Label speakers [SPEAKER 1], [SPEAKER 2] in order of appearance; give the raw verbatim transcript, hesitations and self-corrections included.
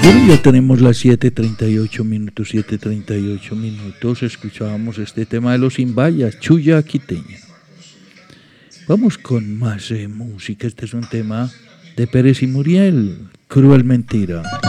[SPEAKER 1] Bueno, ya tenemos las siete treinta y ocho minutos, siete treinta y ocho minutos. Escuchábamos este tema de los Imbayas, Chulla Quiteña. Vamos con más eh, música. Este es un tema de Pérez y Muriel, Cruel Mentira.